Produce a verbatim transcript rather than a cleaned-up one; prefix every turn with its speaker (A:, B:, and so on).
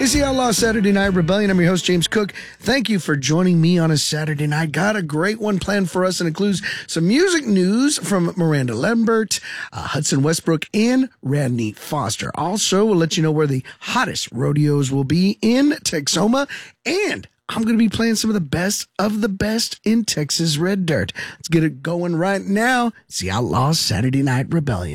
A: It's the Outlaw Saturday Night Rebellion. I'm your host, James Cook. Thank you for joining me on a Saturday night. Got a great one planned for us and includes some music news from Miranda Lambert, uh, Hudson Westbrook, and Randy Foster. Also, we'll let you know where the hottest rodeos will be in Texoma, and I'm going to be playing some of the best of the best in Texas Red Dirt. Let's get it going right now. It's the Outlaw Saturday Night Rebellion.